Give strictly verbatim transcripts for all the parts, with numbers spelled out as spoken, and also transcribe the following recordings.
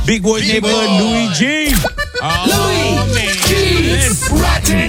Big Boy's Big Neighborhood, Boy. Louis G. Oh, Louis man. G's Rotten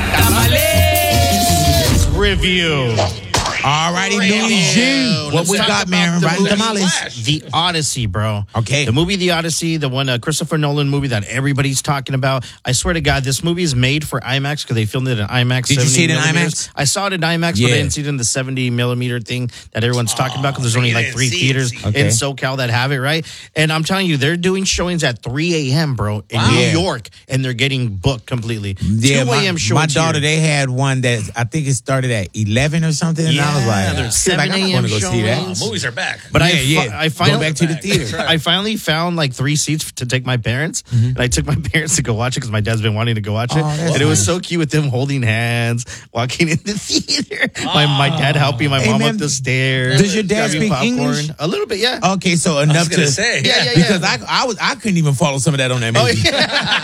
Tamales Review. All righty, Louis G. What Let's we talk got, about man? the Rotten movie Tamales. The Odyssey, bro. Okay. The movie The Odyssey, the one uh, Christopher Nolan movie that everybody's talking about. I swear to God, this movie is made for IMAX because they filmed it in IMAX. Did you see it in millimeters. IMAX? I saw it in IMAX, Yeah. but I didn't see it in the seventy millimeter thing that everyone's talking about because there's only you like didn't three see it, theaters see it. Okay. in SoCal that have it, right? And I'm telling you, they're doing showings at three a.m., bro, in New Yeah. York, and they're getting booked completely. Yeah, two my, a.m. my showings daughter, here. they had one that I think it started at eleven or something. And I was Yeah, like, there's she was like, I'm not seven going to go see that. showings. Oh, movies are back. But I, Yeah, fi- yeah. I finally Go back to the Back. theater. That's right. I finally found like three seats to take my parents, Mm-hmm. and I took my parents to go watch it because my dad's been wanting to go watch it, Oh, that's and it was nice. so cute with them holding hands, walking in the theater. My my dad helping my Hey, mom man, up the stairs. does your dad grabbing speak English? A little bit, yeah. Okay, so enough gonna to say. Yeah, yeah, yeah. because I I was I couldn't even follow some of that on that Oh, movie. yeah.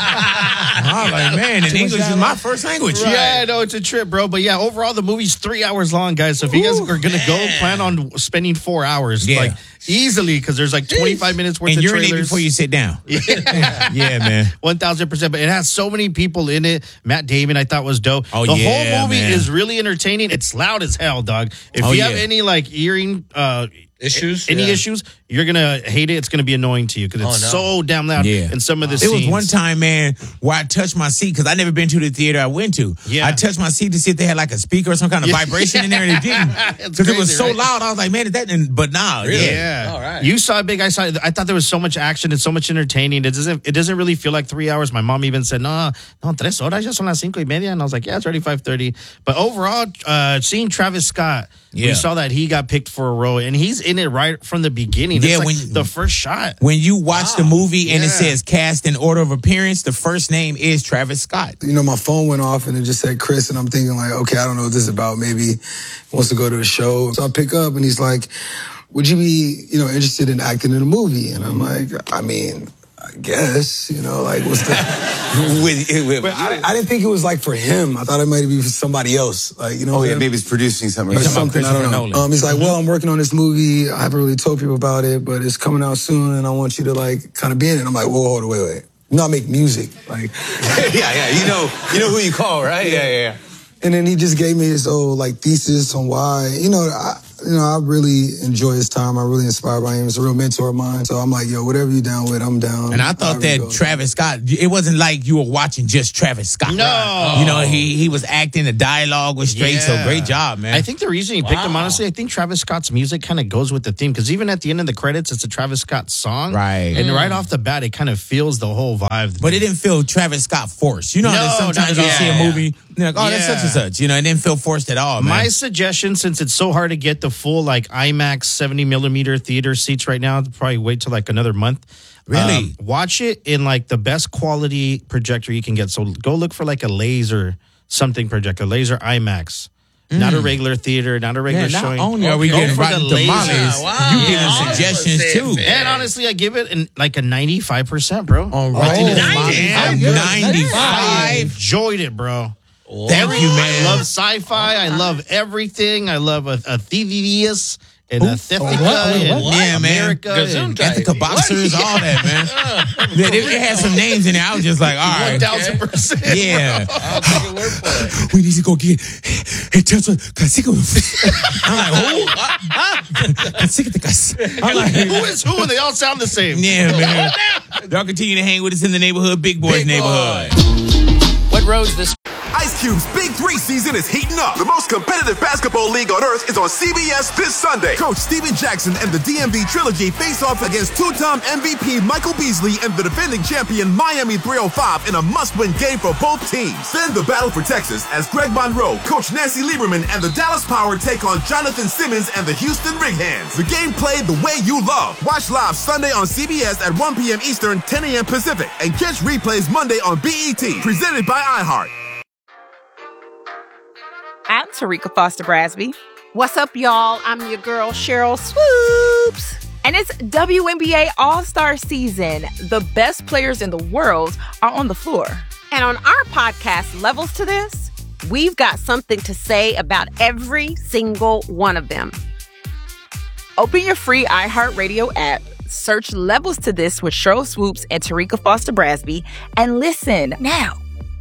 I was like, man, and English is my first language. Yeah, I know it's a trip, bro. But yeah, overall the movie's three hours long, guys. So if you guys are gonna go, man. plan on spending four hours, Yeah. like easily, because there's like twenty-five minutes worth And of urinate trailers. before you sit down. Yeah. Yeah, man. One thousand percent, but it has so many people in it. Matt Damon, I thought was dope. Oh, the yeah, whole movie man. is really entertaining. It's loud as hell, dog. If Oh, you have yeah. any like earring uh, Issues? any Yeah. issues, you're gonna hate it. It's gonna be annoying to you because it's Oh, no. so damn loud. Yeah. in some of the It scenes. was one time, man, where I touched my seat because I never been to the theater I went to. Yeah. I touched my seat to see if they had like a speaker or some kind of Yeah. vibration in there, and it didn't It's because it was crazy, so right? loud. I was like, man, is that? And, but nah, Really? yeah. Yeah. All right. You saw it big. I saw it. I thought there was so much action and so much entertaining. It doesn't. It doesn't really feel like three hours. My mom even said, "No, no, tres horas. Ya son las cinco y media." And I was like, "Yeah, it's already five thirty." But overall, uh, seeing Travis Scott, Yeah. we saw that he got picked for a role, and he's in it right from the beginning. Yeah, it's like when- the first shot. When you watch the movie and it Yeah. says cast in order of appearance, the first name is Travis Scott. You know, my phone went off and it just said Chris, and I'm thinking like, okay, I don't know what this is about. Maybe he wants to go to the show. So I pick up and he's like, would you be, you know, interested in acting in a movie? And I'm like, I mean, I guess, you know, like what's the... with, with, But I, I didn't think it was like for him. I thought it might be for somebody else. Like, you know Oh, what yeah, I'm maybe it's producing something. or Or talking about something. I don't Christopher know. Nolan. Um, he's like, well, I'm working on this movie. I haven't really told people about it, but it's coming out soon, and I want you to like kind of be in it. I'm like, whoa, hold on, wait, wait. You know, I make music, like, yeah, yeah. You know, you know who you call, right? Yeah, yeah, yeah. and then he just gave me his whole like thesis on why. You know, I, you know, I really enjoy his time. I'm really inspired by him. He's a real mentor of mine. So I'm like, yo, whatever you down with, I'm down. And I thought However it that goes. Travis Scott, it wasn't like you were watching just Travis Scott. No. You know, he he was acting, the dialogue was straight, so Yeah. great job, man. I think the reason he picked him, Wow. honestly, I think Travis Scott's music kind of goes with the theme because even at the end of the credits, it's a Travis Scott song, Right. And right off the bat, it kind of feels the whole vibe. But it didn't feel Travis Scott forced. You know, No, that sometimes not you at see all. a movie, you're like, oh, that's Yeah. such and such. You know, it didn't feel forced at all, man. My suggestion, since it's so hard to get the full like IMAX seventy millimeter theater seats right now, probably wait till like another month. Really? Um, watch it in like the best quality projector you can get. So go look for like a laser something projector, laser IMAX. Not a regular theater, not a regular Mm. yeah, not showing. only are we Go getting for rotten the laser. tamales, Wow. you giving Yeah. suggestions Say it, too. man. And honestly, I give it an, like a ninety-five percent, bro. On Rotten Oh, Tomatoes, damn. ninety-five. I enjoyed it, bro. Thank you, man. I love sci-fi. I love everything. I love a, a Thievius and a Theftica and Yeah, man. America. and- Gesundheit. Ethica boxers, all that, man. Yeah, they, they had some names in there. I was just like, all One right. thousand percent. Yeah. I'll take your word for it. We need to go get hey, Tesla Casico. I'm like, who? Casico. I'm like, Who is who? And they all sound the same. yeah, man. Y'all continue to hang with us in the neighborhood, Big Boy's Big neighborhood. What road's this? Ice Cube's Big Three season is heating up. The most competitive basketball league on earth is on C B S this Sunday. Coach Steven Jackson and the D M V Trilogy face off against two-time M V P Michael Beasley and the defending champion Miami three oh five in a must-win game for both teams. Then the battle for Texas as Greg Monroe, Coach Nancy Lieberman, and the Dallas Power take on Jonathan Simmons and the Houston Rig Hands. The game played the way you love. Watch live Sunday on C B S at one p.m. Eastern, ten a.m. Pacific, and catch replays Monday on B E T. Presented by iHeart. I'm Tarika Foster Brasby. What's up, y'all? I'm your girl, Cheryl Swoops. And it's W N B A All-Star Season. The best players in the world are on the floor. And on our podcast, Levels to This, we've got something to say about every single one of them. Open your free iHeartRadio app, Search Levels to This with Cheryl Swoops and Tarika Foster Brasby and listen now.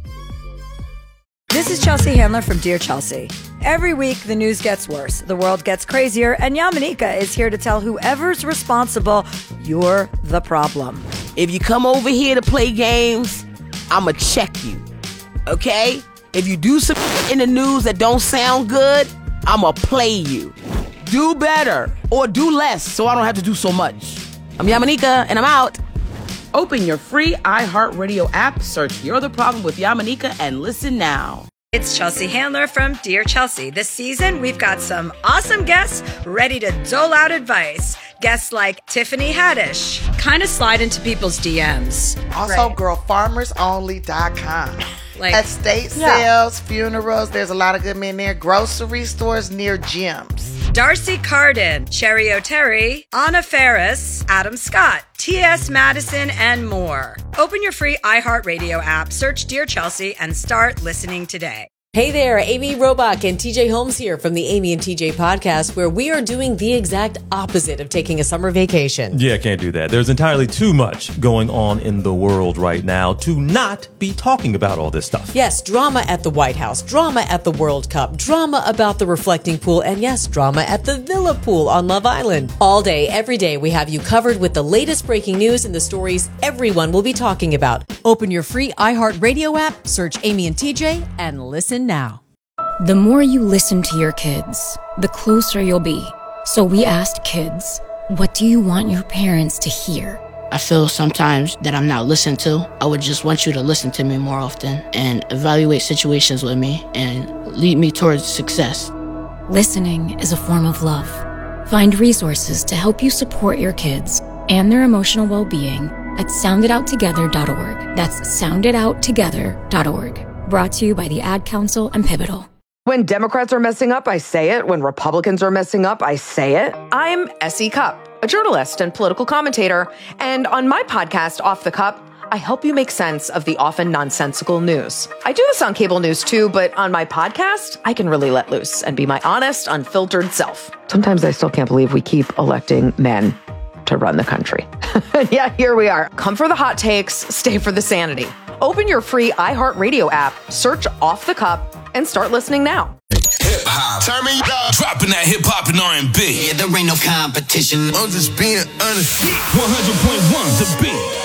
This is Chelsea Handler from Dear Chelsea. Every week, the news gets worse, the world gets crazier, and Yamanika is here to tell whoever's responsible, you're the problem. If you come over here to play games, I'ma check you, okay? If you do some in the news that don't sound good, I'ma play you. Do better or do less so I don't have to do so much. I'm Yamanika, and I'm out. Open your free iHeartRadio app, search You're the Problem with Yamanika, and listen now. It's Chelsea Handler from Dear Chelsea. This season, we've got some awesome guests ready to dole out advice. Guests like Tiffany Haddish, kind of slide into people's D Ms. Also, right. girl farmers only dot com. Like, estate yeah. sales, funerals, there's a lot of good men there. Grocery stores near gyms. Darcy Carden, Cherry O'Terry, Anna Ferris, Adam Scott, T S Madison, and more. Open your free iHeartRadio app, search Dear Chelsea, and start listening today. Hey there, Amy Robach and T J Holmes here from the Amy and T J podcast, where we are doing the exact opposite of taking a summer vacation. Yeah, can't do that. There's entirely too much going on in the world right now to not be talking about all this stuff. Yes, drama at the White House, drama at the World Cup, drama about the reflecting pool, and yes, drama at the Villa pool on Love Island. All day, every day, we have you covered with the latest breaking news and the stories everyone will be talking about. Open your free iHeartRadio app, search Amy and T J, and listen now. The more you listen to your kids, the closer you'll be. So we asked kids, what do you want your parents to hear? I feel sometimes that I'm not listened to. I would just want you to listen to me more often and evaluate situations with me and lead me towards success. Listening is a form of love. Find resources to help you support your kids and their emotional well-being at sound it out together dot org. That's sound it out together dot org. Brought to you by the Ad Council and Pivotal. When Democrats are messing up, I say it. When Republicans are messing up, I say it. I'm Essie Cupp, a journalist and political commentator. And on my podcast, Off the Cup, I help you make sense of the often nonsensical news. I do this on cable news too, but on my podcast, I can really let loose and be my honest, unfiltered self. Sometimes I still can't believe we keep electing men to run the country. Yeah, here we are. Come for the hot takes, stay for the sanity. Open your free iHeartRadio app, search Off the Cup, and start listening now. Hip hop. Turn me up. Dropping that hip hop and R and B. Yeah, there ain't no competition. I'm just being honest. one hundred point one The Beat.